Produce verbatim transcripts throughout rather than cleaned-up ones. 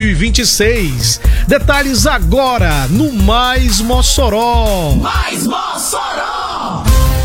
mil e vinte e seis. Detalhes agora no Mais Mossoró. Mais Mossoró!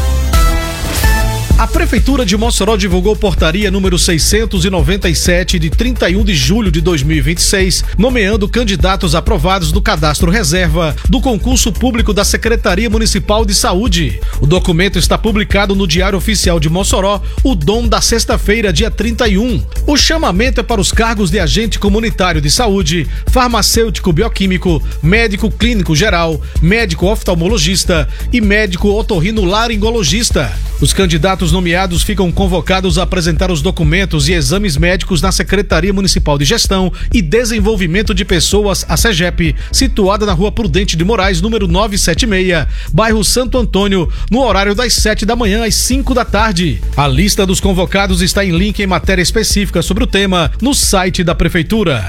A Prefeitura de Mossoró divulgou portaria número seiscentos e noventa e sete de trinta e um de julho de dois mil e vinte e seis, nomeando candidatos aprovados do cadastro reserva do concurso público da Secretaria Municipal de Saúde. O documento está publicado no Diário Oficial de Mossoró, o D O M da sexta-feira, dia trinta e um. O chamamento é para os cargos de agente comunitário de saúde, farmacêutico bioquímico, médico clínico geral, médico oftalmologista e médico otorrinolaringologista. Os candidatos nomeados ficam convocados a apresentar os documentos e exames médicos na Secretaria Municipal de Gestão e Desenvolvimento de Pessoas, a SEGEP, situada na Rua Prudente de Moraes, número novecentos e setenta e seis, bairro Santo Antônio, no horário das sete da manhã às cinco da tarde. A lista dos convocados está em link em matéria específica sobre o tema no site da Prefeitura.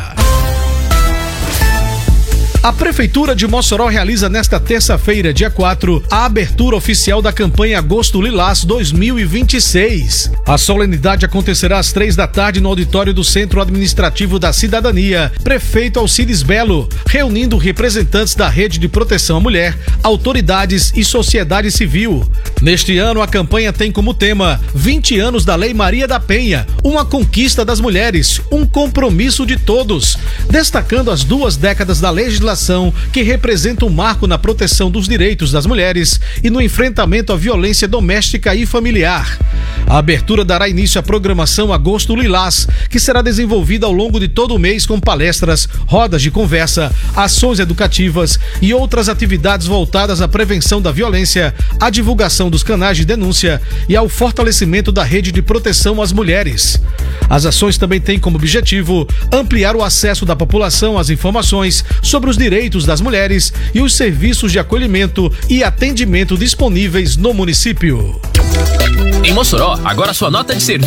A Prefeitura de Mossoró realiza nesta terça-feira, dia quatro, a abertura oficial da campanha Agosto Lilás dois mil e vinte e seis. A solenidade acontecerá às três da tarde no auditório do Centro Administrativo da Cidadania, Prefeito Alcides Belo, reunindo representantes da Rede de Proteção à Mulher, autoridades e sociedade civil. Neste ano, a campanha tem como tema vinte anos da Lei Maria da Penha, uma conquista das mulheres, um compromisso de todos, destacando as duas décadas da legislação que representa um marco na proteção dos direitos das mulheres e no enfrentamento à violência doméstica e familiar. A abertura dará início à programação Agosto Lilás, que será desenvolvida ao longo de todo o mês com palestras, rodas de conversa, ações educativas e outras atividades voltadas à prevenção da violência, à divulgação dos canais de denúncia e ao fortalecimento da rede de proteção às mulheres. As ações também têm como objetivo ampliar o acesso da população às informações sobre os direitos das mulheres e os serviços de acolhimento e atendimento disponíveis no município. Em Mossoró, agora sua nota de serviço